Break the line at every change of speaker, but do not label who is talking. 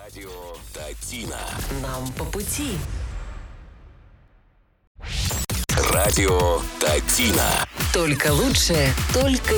Радио Татина.
Нам по пути.
Радио Татина.
Только лучшее, только